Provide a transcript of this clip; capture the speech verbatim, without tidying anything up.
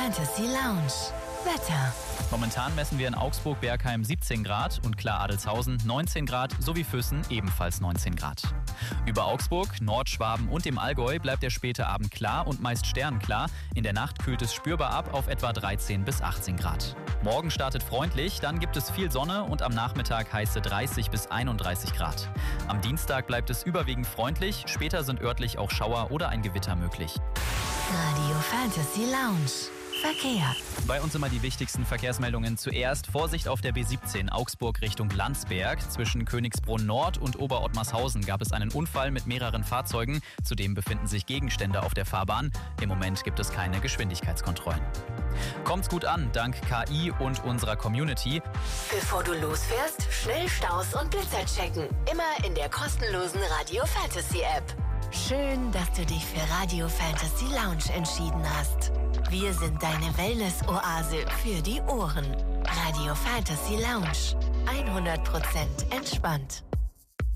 Fantasy Lounge. Wetter. Momentan messen wir in Augsburg-Bergheim siebzehn Grad und Klar-Adelshausen neunzehn Grad sowie Füssen ebenfalls neunzehn Grad. Über Augsburg, Nordschwaben und dem Allgäu bleibt der späte Abend klar und meist sternklar. In der Nacht kühlt es spürbar ab auf etwa dreizehn bis achtzehn Grad. Morgen startet freundlich, dann gibt es viel Sonne und am Nachmittag heiße dreißig bis einunddreißig Grad. Am Dienstag bleibt es überwiegend freundlich, später sind örtlich auch Schauer oder ein Gewitter möglich. Radio Fantasy Lounge. Verkehr. Bei uns immer die wichtigsten Verkehrsmeldungen. Zuerst Vorsicht auf der B siebzehn Augsburg Richtung Landsberg. Zwischen Königsbrunn Nord und Oberottmarshausen gab es einen Unfall mit mehreren Fahrzeugen. Zudem befinden sich Gegenstände auf der Fahrbahn. Im Moment gibt es keine Geschwindigkeitskontrollen. Kommt's gut an, dank K I und unserer Community. Bevor du losfährst, schnell Staus und Blitzer checken. Immer in der kostenlosen Radio Fantasy App. Schön, dass du dich für Radio Fantasy Lounge entschieden hast. Wir sind deine Wellness-Oase für die Ohren. Radio Fantasy Lounge. hundert Prozent entspannt.